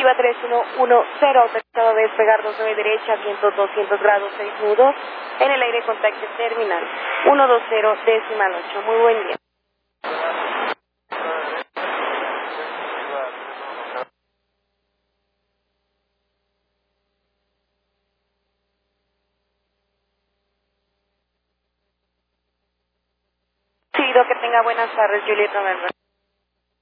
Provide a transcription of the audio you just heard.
Viva 3110, autorizado a despegar 29 derecha, vientos 200 grados, 6 nudos, en el aire con taxi terminal, 120 decimal 8. Muy buen día. Pido que tenga buenas tardes, Julieta Berber.